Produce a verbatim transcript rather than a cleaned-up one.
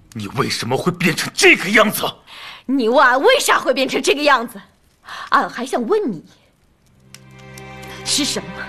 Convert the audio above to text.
你为什么会变成这个样子？ 你问俺为啥会变成这个样子？俺还想问你，是什么